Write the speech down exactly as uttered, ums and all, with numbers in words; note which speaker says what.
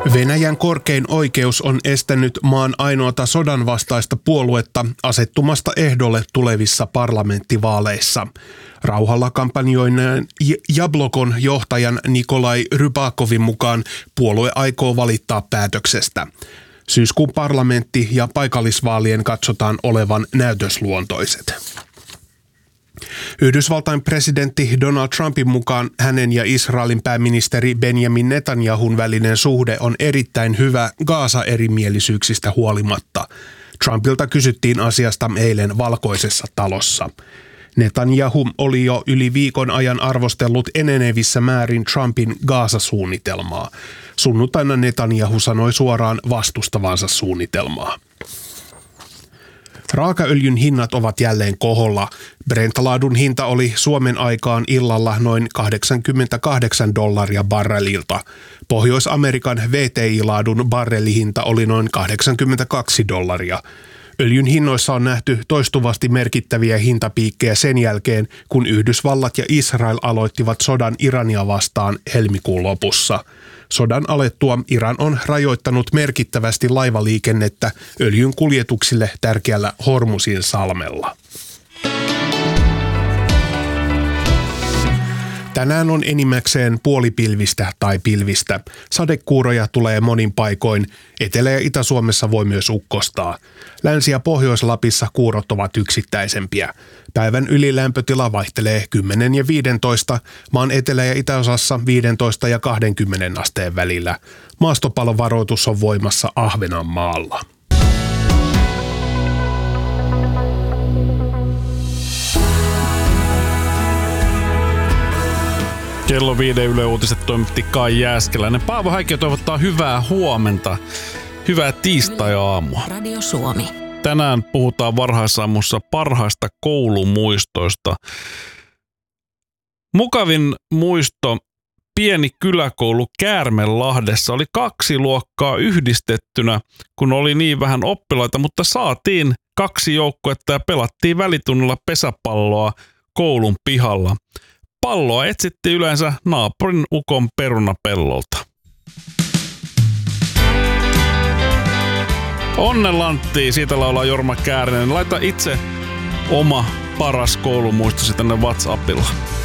Speaker 1: Venäjän korkein oikeus on estänyt maan ainoata sodanvastaista puoluetta asettumasta ehdolle tulevissa parlamenttivaaleissa. Rauhalla kampanjoineen Jablokon johtajan Nikolai Rybakovin mukaan puolue aikoo valittaa päätöksestä. Syyskuun parlamentti- ja paikallisvaalien katsotaan olevan näytösluontoiset. Yhdysvaltain presidentti Donald Trumpin mukaan hänen ja Israelin pääministeri Benjamin Netanyahun välinen suhde on erittäin hyvä Gaasa-erimielisyyksistä huolimatta. Trumpilta kysyttiin asiasta eilen Valkoisessa talossa. Netanyahu oli jo yli viikon ajan arvostellut enenevissä määrin Trumpin Gaasa-suunnitelmaa. Sunnuntaina Netanyahu sanoi suoraan vastustavansa suunnitelmaa. Raakaöljyn hinnat ovat jälleen koholla. Brent-laadun hinta oli Suomen aikaan illalla noin kahdeksankymmentäkahdeksan dollaria barrelilta. Pohjois-Amerikan V T I-laadun barrelihinta oli noin kahdeksankymmentäkaksi dollaria. Öljyn hinnoissa on nähty toistuvasti merkittäviä hintapiikkejä sen jälkeen, kun Yhdysvallat ja Israel aloittivat sodan Irania vastaan helmikuun lopussa. Sodan alettua Iran on rajoittanut merkittävästi laivaliikennettä öljyn kuljetuksille tärkeällä Hormuzin salmella. Tänään on enimmäkseen puolipilvistä tai pilvistä. Sadekuuroja tulee monin paikoin. Etelä- ja Itä-Suomessa voi myös ukkostaa. Länsi- ja Pohjois-Lapissa kuurot ovat yksittäisempiä. Päivän ylilämpötila vaihtelee kymmenen ja viisitoista, maan etelä- ja itäosassa viisitoista ja kaksikymmentä asteen välillä. Maastopalovaroitus on voimassa Ahvenanmaalla.
Speaker 2: Kello viiden Yle Uutiset toimitti Kai Jääskeläinen. Paavo Häikkiö toivottaa hyvää huomenta. Hyvää tiistai-aamua.
Speaker 3: Radio Suomi.
Speaker 2: Tänään puhutaan varhaisaamussa parhaista koulumuistoista. Mukavin muisto pieni kyläkoulu Käärmelahdessa oli kaksi luokkaa yhdistettynä, kun oli niin vähän oppilaita, mutta saatiin kaksi joukkuetta ja pelattiin välitunnilla pesäpalloa koulun pihalla. Palloa etsittiin yleensä naapurin ukon perunapellolta. Onnelanttiin, siitä laulaa Jorma Käärinen. Laita itse oma paras koulumuistosi tänne WhatsAppilla.